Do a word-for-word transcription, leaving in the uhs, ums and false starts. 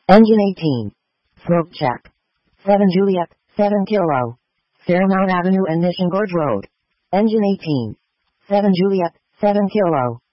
Engine eighteen. Throat check. seven Juliet, seven Kilo. Fairmount Avenue and Mission Gorge Road. Engine eighteen. seven Juliet, seven Kilo.